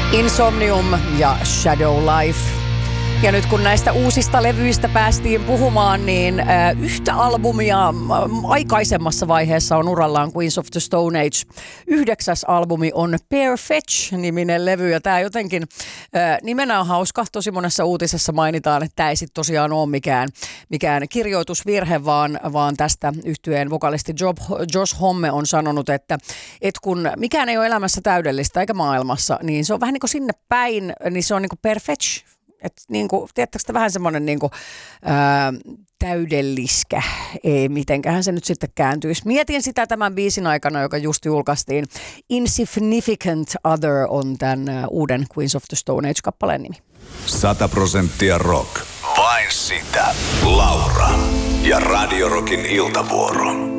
Insomnium ja Shadow Life. Ja nyt kun näistä uusista levyistä päästiin puhumaan, niin yhtä albumia aikaisemmassa vaiheessa on urallaan Queens of the Stone Age. 9. albumi on Pear Fetch-niminen levy, ja tämä jotenkin nimenä on hauska. Tosi monessa uutisessa mainitaan, että tämä ei sitten tosiaan ole mikään kirjoitusvirhe, vaan tästä yhtyeen vokalisti Josh Homme on sanonut, että kun mikään ei ole elämässä täydellistä eikä maailmassa, niin se on vähän niin kuin sinne päin, niin se on niin kuin Pear Fetch. Että niinku, tiedättekö te vähän semmoinen niinku, täydelliskä, ei mitenköhän se nyt sitten kääntyisi. Mietin sitä tämän biisin aikana, joka just julkaistiin. Insignificant Other on tämän uuden Queens of the Stone Age-kappaleen nimi. 100% rock. Vain sitä. Laura ja Radio Rockin iltavuoro.